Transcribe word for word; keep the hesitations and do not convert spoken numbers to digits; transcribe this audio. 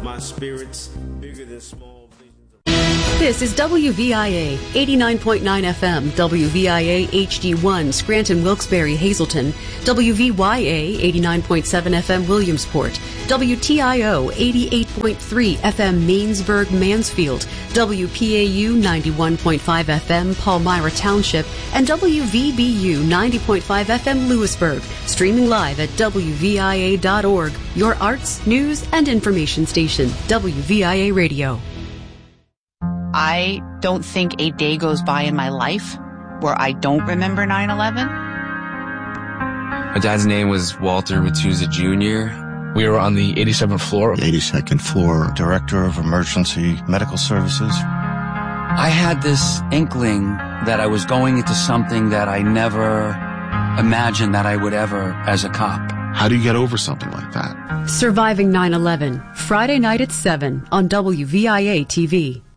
my spirits bigger than small visions. This is W V I A eighty-nine point nine F M, W V I A H D one, Scranton, Wilkes-Barre, Hazleton, W V Y A eighty-nine point seven F M, Williamsport, W T I O eighty-eight point three F M, Mainsburg, Mansfield, W P A U ninety-one point five F M, Palmyra Township, and W V B U ninety point five F M, Lewisburg. Streaming live at W V I A dot org, your arts, news, and information station, W V I A Radio. I don't think a day goes by in my life where I don't remember nine eleven. My dad's name was Walter Matuza Junior We were on the eighty-seventh floor. eighty-second floor, Director of Emergency Medical Services. I had this inkling that I was going into something that I never imagined that I would ever as a cop. How do you get over something like that? Surviving nine eleven, Friday night at seven on W V I A T V.